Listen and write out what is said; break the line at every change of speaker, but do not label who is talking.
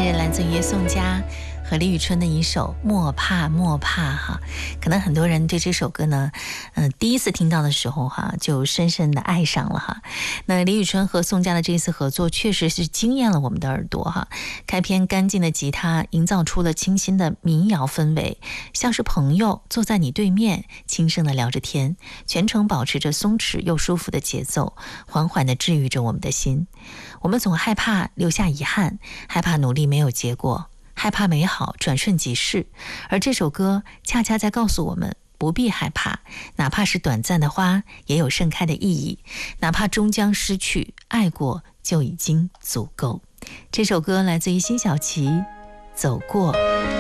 是来自于宋佳和李宇春的一首《莫怕莫怕》哈。可能很多人对这首歌呢，第一次听到的时候哈，就深深的爱上了哈。那李宇春和宋佳的这一次合作，确实是惊艳了我们的耳朵哈。开篇干净的吉他，营造出了清新的民谣氛围，像是朋友坐在你对面，轻声的聊着天，全程保持着松弛又舒服的节奏，缓缓的治愈着我们的心。我们总害怕留下遗憾，害怕努力没有结果，害怕美好转瞬即逝，而这首歌恰恰在告诉我们，不必害怕，哪怕是短暂的花，也有盛开的意义，哪怕终将失去，爱过就已经足够。这首歌来自于辛晓琪，走过。